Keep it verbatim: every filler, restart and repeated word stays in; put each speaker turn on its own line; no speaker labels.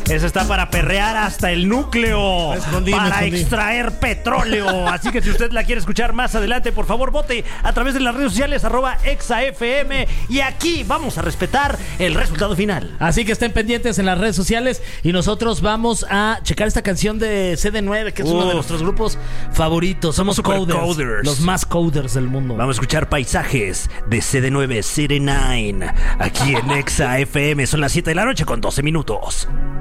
Esa está para perrear hasta el núcleo,
escondí,
para extraer petróleo. Así que si usted la quiere escuchar más adelante, por favor vote a través de las redes sociales arroba exafm. Y aquí vamos a respetar el resultado final.
Así que estén pendientes en las redes sociales y nosotros vamos a checar esta canción de C D nueve, que es Uf. uno de nuestros grupos favoritos. Somos coders, coders, los más coders del mundo.
Vamos a escuchar Paisajes de C D nueve, C D nueve, aquí en Exa F M. Son las siete de la noche con doce minutos.